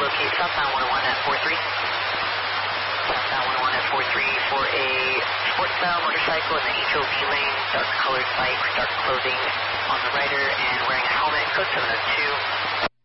locate southbound 101 at 43. Southbound 101 at 43 for a sports-style motorcycle in the HOV lane, dark-colored bike, dark clothing on the rider, and wearing a helmet, code 702.